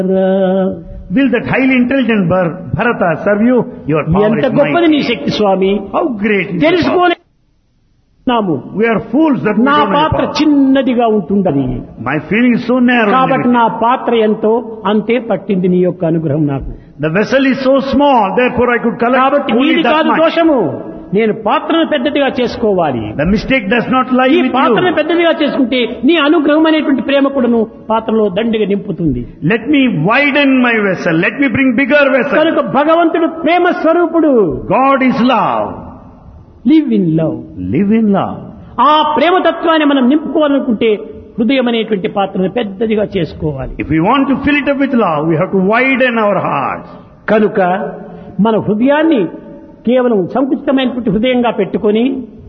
Will that highly intelligent Bharata serve you? Your power ఎంత is గొప్పది నీ mighty. Shakti Swamy. How great is your power? తెలుసుకోలేము. We are fools that we నా don't know your పాత్ర power. చిన్నదిగా ఉంటుందని. My feeling is so narrow. కాబట్టి నా పాత్ర ఎంతో అంతే పట్టింది నీ యొక్క అనుగ్రహం నాకు. The vessel is so small, therefore I could collect కాబట్టి only నీది that కాదు much. దోషము. నేను పాత్రను పెద్దదిగా చేసుకోవాలి. The mistake does not lie ఈ with పాత్రను you. పెద్దదిగా చేసుకుంటే నీ అనుగ్రహం అనేటువంటి ప్రేమ కూడాను పాత్రలో దండిగా నింపుతుంది. Let me widen my vessel. Let me bring bigger vessel. కనుక భగవంతుడు ప్రేమ స్వరూపుడు. God is love. Live in love. Live in love. ఆ ప్రేమతత్వాన్ని మనం నింపుకోవాలనుకుంటే హృదయం అనేటువంటి పాత్రను పెద్దదిగా చేసుకోవాలి. If we want to fill it up with love, we have to widen our hearts. కనుక మన హృదయాన్ని కేవలం సంకుచితమైనటువంటి హృదయంగా పెట్టుకొని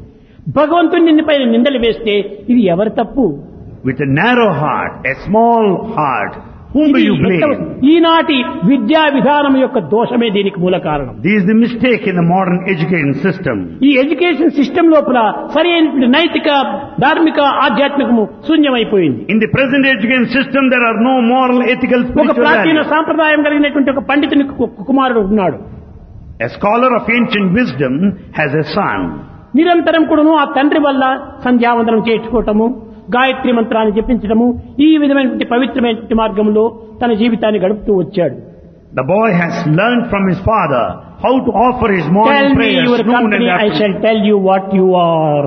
భగవంతుని నిన్నపైన నిందలు వేస్తే ఇది ఎవరి తప్పు? With a narrow heart, a small heart, whom do you blame? ఈనాటి విద్యా విధానం యొక్క దోషమే దీనికి మూల కారణం. This is the mistake in the modern education system. ఈ ఎడ్యుకేషన్ సిస్టమ్ లోపల సరైనటువంటి నైతిక, ధార్మిక, ఆధ్యాత్మికము శూన్యమైపోయింది. In the present education system, there are no moral, ethical, ఒక spiritual ప్రాచీన values. సాంప్రదాయం కలిగినటువంటి ఒక పండితుని కుమారుడు ఉన్నాడు. A scholar of ancient wisdom has a son. నిరంతరం కూడాను ఆ తండ్రి వల్ల సంధ్యావందనం చేయించుకోవటము, గాయత్రి మంత్రాన్ని జపించడము, ఈ విధమైనటువంటి పవిత్రమైనటువంటి మార్గంలో తన జీవితాన్ని గడుపుతూ వచ్చాడు. The boy has learned from his father how to offer his Tell morning me prayers, your noon and company, I afternoon. shall tell you what you are.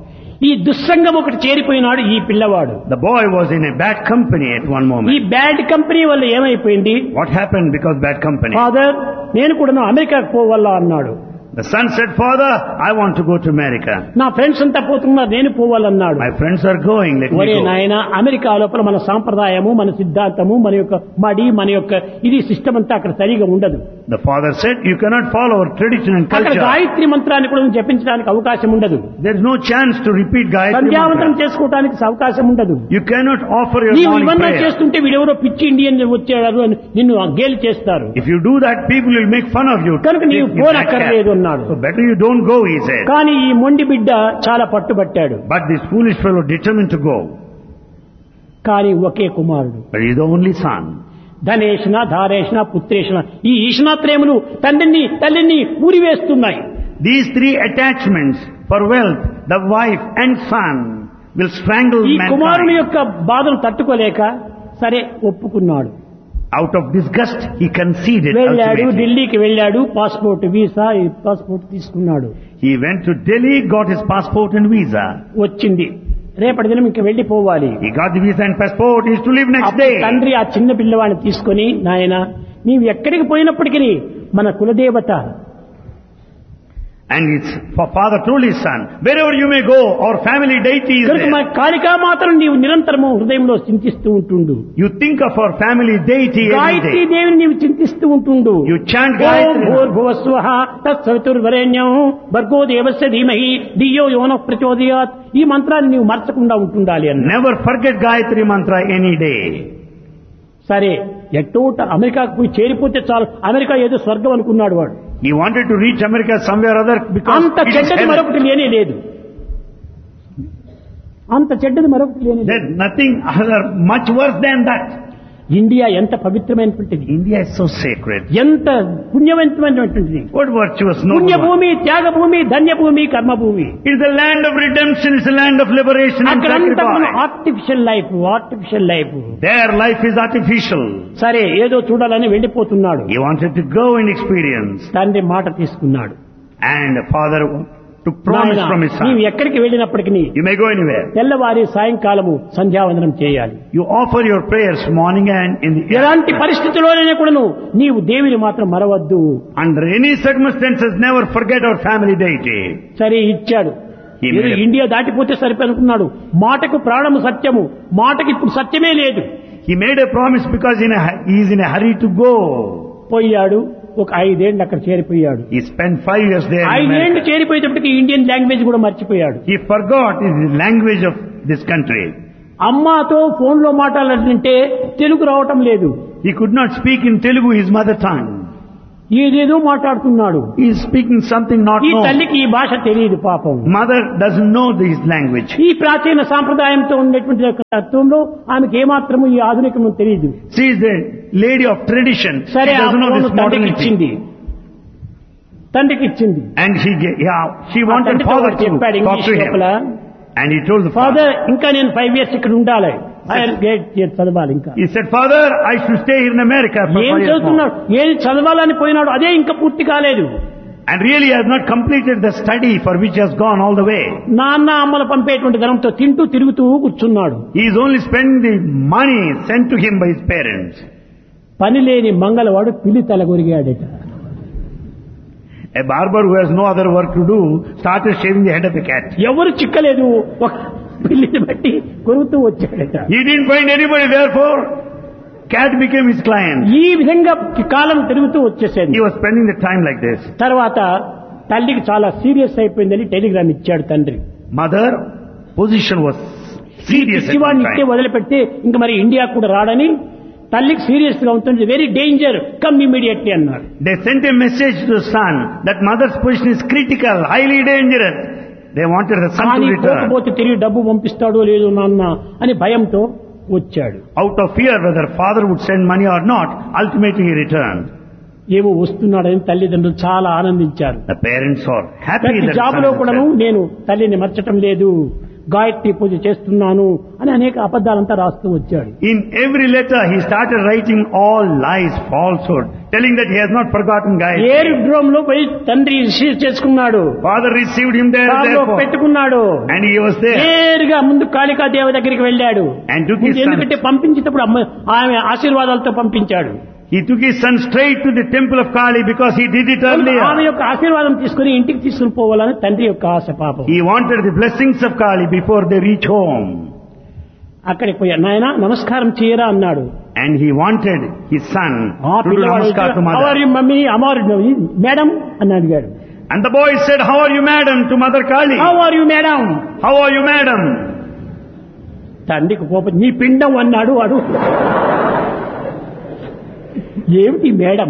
ఈ దుస్సంగం ఒకటి చేరిపోయినాడు ఈ పిల్లవాడు. The boy was in a bad company at one ఈ moment. Bad company వల్ల ఏమైపోయింది? What happened because bad company? Father, నేను కూడా అమెరికాకు పోవాలా అన్నాడు. The son said, Father, I want to go to America. నా ఫ్రెండ్స్ అంతా పోతున్నారు, నేను పోవాలన్నాడు. My friends are going, let me ఒరే go. నాయన, అమెరికా లోపల మన సాంప్రదాయము, మన సిద్ధాంతము, మన యొక్క మడి, మన యొక్క ఇది సిస్టమ్ అంతా అక్కడ సరిగా ఉండదు. The father said, you cannot follow our tradition and అక్కడ culture. గాయత్రి మంత్రాన్ని కూడా జపించడానికి అవకాశం ఉండదు. There is no chance to repeat Gayatri సంధ్యావంతనం Mantra. చేసుకోవడానికి అవకాశం ఉండదు. You cannot offer your నీవు morning ఇవన్నీ prayer. చేస్తుంటే వీడెవరో పిచ్చి ఇండియన్ వచ్చాడు అని నిన్ను గేలి చేస్తారు. If you do that, people will make fun of you. కనుక నీవు Take black పోనక్కర్లేదు cap. అన్నాడు. So better you don't go, he said. కానీ ఈ మొండి బిడ్డ చాలా పట్టుబట్టాడు. But this foolish fellow determined to go. కానీ ఒకే కుమారుడు. But he is the only son. ధనేషణ, ధారేషణ, పుత్రేషణ, ఈ ఈషణాత్రయములు తల్లిని ఊరివేస్తున్నాయి. These three attachments for wealth, the wife and son, will strangle ఈ కుమారుని mankind. యొక్క బాధను తట్టుకోలేక సరే ఒప్పుకున్నాడు. Out of disgust, he conceded వెళ్ళాడు, ultimately. ఢిల్లీకి వెళ్ళాడు, పాస్పోర్ట్ వీసా పాస్పోర్ట్ తీసుకున్నాడు. He went to Delhi, got his passport and visa. వచ్చింది, రేపటి దినం ఇంక వెళ్ళిపోవాలి. He got the visa and passport, he is to leave next అప్పుడు day. తండ్రి ఆ చిన్న పిల్లవాడిని తీసుకొని, నాయన నీవు ఎక్కడికి పోయినప్పటికీ మన కులదేవత, And his father told his son, wherever you may go, our family deity is కనుక మన there. కాళికామాతను నీవు నిరంతరము హృదయంలో చింతిస్తూ ఉంటుండు. You think of our family deity every Gayatri day. దేవిని నీవు చింతిస్తూ ఉంటుండు. You chant Om Gayatri. భూర్భువస్వః తత్సవితుర్వరేణ్యం భర్గో దేవస్య ధీమహి ధియో యోనః ప్రచోదయాత్, ఈ మంత్రాన్ని నీవు మర్చకుండా ఉంటుండాలి అన్న. Never forget Gayatri mantra any day. సరే, ఎట్టోట అమెరికాకు పోయి చేరిపోతే చాలు, అమెరికా ఏదో స్వర్గం అనుకున్నాడు వాడు. He wanted to reach America somewhere other because అంత it is చెడ్డది heaven. మరొకటి లేనే లేదు. అంత చెడ్డది మరొకటి లేనే లేదు. There's nothing other much worse than that. India ఎంత పవిత్రమైనటువంటిది, India is so sacred. ఎంత పుణ్యవంతమైనటువంటిది. What virtuous noble one. Punyabhoomi, Thyagabhoomi, ధన్యభూమి, కర్మభూమి. It is a land of redemption, it's a land of liberation and అక్కడంతా sacrifice. Artificial life. Their life is artificial. సరే, ఏదో చూడాలని వెళ్ళిపోతున్నాడు. He wanted to go and experience. తండ్రి మాట తీసుకున్నాడు. And father took promise నాయనా, from his నీవు son. ఎక్కడికి వెళ్ళినప్పటికీ You may go anywhere. తెల్లవారి సాయంకాలము సంధ్యావందనం చేయాలి. You offer your prayers morning and in the ఎలాంటి పరిస్థితుల్లోనైనా కూడాను నీవు దేవిని మాత్రం మరవద్దు. Under any circumstances, never forget our family deity. సరే, ఇచ్చాడు. He ఏదో made a- ఇండియా దాటిపోతే సరిపోనుకున్నాడు. మాటకు ప్రాణము సత్యము, మాటకి ఇప్పుడు సత్యమే లేదు. He made a promise because he is in a hurry to go. పోయాడు, ఒక 5 ఏళ్ళు అక్కడ చేరిపోయాడు. He spent 5 years there. in 5 ఏళ్ళు America. చేరిపోయేటప్పటికి ఇండియన్ లాంగ్వేజ్ కూడా మర్చిపోయాడు. He forgot the language of this country. అమ్మతో ఫోన్లో మాట్లాడాలంటే తెలుగు రావటం లేదు. He could not speak in Telugu, his mother tongue. ఏదేదో మాట్లాడుతున్నాడు. He is speaking something not ఈ known. తల్లికి ఈ భాష తెలియదు పాపం. Mother doesn't know this language. ఈ ప్రాచీన సాంప్రదాయంతో ఉండేటువంటి యొక్క తత్వంలో ఆమెకి ఏమాత్రము ఈ ఆధునికము తెలియదు. She is a lady of tradition. She సరే, ఆ doesn't know ఫోను this తండ్రికి modernity. ఇచ్చింది. తండ్రికి ఇచ్చింది. And she wanted తండ్రితో father వాడు to చెప్పాడు talk to ఇంగ్లీష్ లోపల, him. And he told the father father. ఇంకా నేను 5 years ఇక్కడ ఉండాలి, చదవాలి ఇంకా. He said, Father, I should stay here in America for 5 ఏం years more. చదువుతున్నాడు, ఏది చదవాలని పోయినాడు, అదే ఇంకా పూర్తి కాలేదు. And really he has not completed the study for which he has gone all the way. నాన్న అమ్మలు పంపేటువంటి ధనంతో తింటూ తిరుగుతూ కూర్చున్నాడు. He is only spending the money sent to him by his parents. పని లేని మంగళవాడు పిల్లి తలగొరిగాడట. A barber who has no other work to do started shaving the head of the cat. ఎవరు చిక్కలేదు, ఒక పిల్లిని బట్టి కొరుకుతూ వచ్చాడట. He didn't find anybody, therefore cat became his client. ఈ విధంగా కాలం తిరుగుతూ వచ్చేసేది. He was spending the time like this. తర్వాత తల్లికి చాలా సీరియస్ అయిపోయిందని టెలిగ్రామ్ ఇచ్చాడు తండ్రి. Mother position was serious at శివాన్ని the ఇట్టే time. వదిలిపెడితే ఇంక మరి ఇండియా కూడా రాడని, తల్లికి సీరియస్ గా ఉంటుంది, వెరీ డేంజర్, కమ్ ఇమీడియట్లీ అన్నారు. They sent a message to the son that mother's position is critical, highly dangerous. They wanted the son కానీ to return. పోకపోతే తిరిగి డబ్బు పంపిస్తాడో లేదో నాన్న అని భయంతో వచ్చాడు. Out of fear whether father would send money or not, ultimately he returned. ఏమో వస్తున్నాడని తల్లిదండ్రులు చాలా ఆనందించారు. The parents are happy ప్రతి that the జాబులో son కూడాను returned. నేను తల్లిని మర్చటం లేదు, గాయత్రి పూజ చేస్తున్నాను అని అనేక అబద్ధాలంతా రాస్తూ వచ్చాడు. In every letter he started writing all lies, falsehood, telling that he has not forgotten Gayatri. ఏరుడ్రోమ్ లో పోయి తండ్రి రిసీవ్ చేసుకున్నాడు, Father received him there, కారులో therefore, పెట్టుకున్నాడు, and he was there నేరుగా ముందు కాళికా దేవ దగ్గరికి వెళ్ళాడు. and took his son. ఎందుకంటే పంపించేటప్పుడు ఆమె ఆశీర్వాదాలతో పంపించాడు. He took his son straight to the temple of Kali because he did it ఆమె earlier. యొక్క ఆశీర్వాదం తీసుకుని ఇంటికి తీసుకుని పోవాలని తండ్రి యొక్క ఆశ పాపం. He wanted the blessings of Kali before they reach home. అక్కడికి పోయా, నాయన నమస్కారం చేయరా అన్నాడు. And he wanted his son ఆ to do పిల్లవాడు namaskar to "How are mother. you, mummy? Madam అని అడిగాడు. And the boy said, how are you, madam, to Mother Kali? How are you madam? How are you, madam? తండ్రికి కోపం, నీ పిండం అన్నాడు వాడు. ఏమిటి మేడం,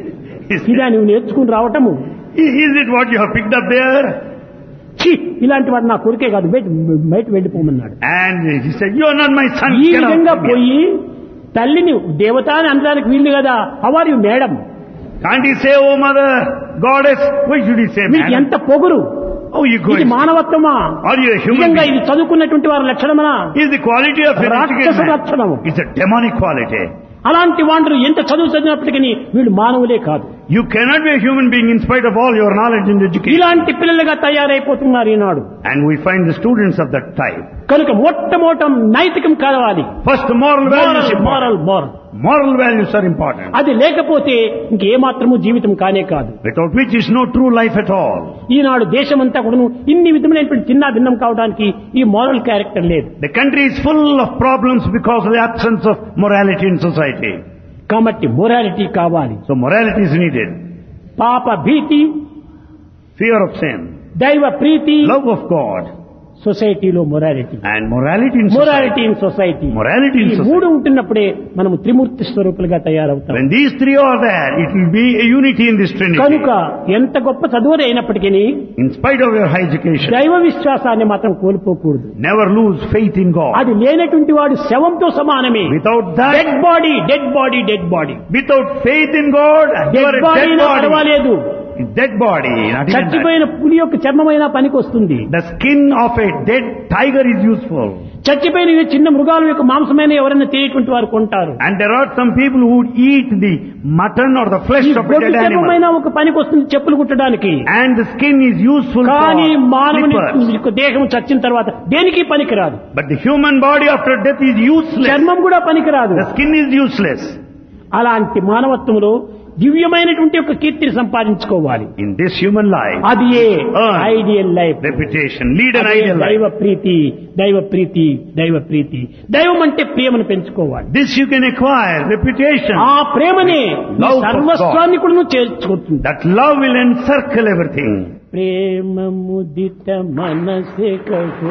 ఇదా నువ్వు నేర్చుకుని రావటము? Is it what you have picked up there? ఛీ, ఇలాంటి వాడు నా కొడుకే కాదు, బయట వెళ్ళిపోమన్నాడు. And he said, you are not my son. ఈ Get out విధంగా from here. పోయి తల్లిని దేవత అని అనడానికి వీలు కదా. How are you madam? Can't he say, oh mother, goddess? Why should he say నీకు madam? ఎంత పొగురు, Oh, you go. ఇది మానవత్వమా? Are you a human నిజంగా being? ఇది చదువుకున్నటువంటి వారి లక్షణమా? Is the quality of an రాక్షస educated man? లక్షణము. It's a demonic quality. అలాంటి వాళ్ళు ఎంత చదువు చదివినప్పటికీ వీళ్ళు మానవులే కాదు. You cannot be a human being in spite of all your knowledge and education. ఇలాంటి పిల్లలుగా తయారైపోతున్నారు ఈనాడు. And we find the students of that type. కనుక మొట్టమొదట నైతికం కావాలి. First, moral values important. Moral Moral values are important. అది లేకపోతే ఇంకేమాత్రము జీవితం కానే కాదు. Without which is no true life at all. ఈనాడు దేశమంతా కూడా ఇన్ని విధమైనటువంటి చిన్న భిన్నం కావడానికి ఈ మోరల్ క్యారెక్టర్ లేదు. The country is full of problems because of the absence of morality in society. కాబట్టి మొరాలిటీ కావాలి. So morality is needed. పాప భీతి, Fear of sin, దైవ ప్రీతి, love of God, సొసైటీలో morality. and morality in morality society. In society. Morality in ఈ society. మూడు ఉంటున్నప్పుడే మనము త్రిమూర్తి స్వరూపులుగా తయారవుతాం. When these three are there, it will be a unity in this Trinity. కనుక ఎంత గొప్ప చదువులు అయినప్పటికీ In spite of your high education, దైవ విశ్వాసాన్ని మాత్రం కోల్పోకూడదు. never lose faith in God. అది లేనటువంటి వాడు శవంతో సమానమే. Without dead that, body, dead body, dead body. without faith in God, you are dead a body dead body. పర్వాలేదు, Dead body, not even that. చచ్చిపోయిన పులి యొక్క చర్మమైన పనికి వస్తుంది. The skin of a dead tiger is useful. చచ్చిపోయిన ఈ చిన్న మృగాల యొక్క మాంసమైన ఎవరైనా తినేటువంటి వారు కొంటారు. And there are some people who would eat the mutton or the flesh ఈ of a గొడ్డు dead animal. చర్మమైన ఒక పనికి వస్తుంది చెప్పులు కుట్టడానికి. And the skin is useful కానీ for మానవుని slippers. యొక్క దేహం చచ్చిన తర్వాత దేనికి పనికిరాదు. But the human body after death is useless. చర్మం కూడా పనికిరాదు. The skin is useless. అలాంటి మానవత్వంలో దివ్యమైనటువంటి ఒక కీర్తిని సంపాదించుకోవాలి. In this human life, అది ideal life. reputation, lead an ideal దైవ life. ప్రీతి, దైవ ప్రీతి, దైవ ప్రీతి. దైవం అంటే ప్రేమను పెంచుకోవాలి. This you can acquire, reputation. ఆ ప్రేమనే Love for సర్వస్వాన్ని కూడా చేర్చుకుంటుంది. That love will encircle everything. ప్రేమ ముదిత మనసే కహో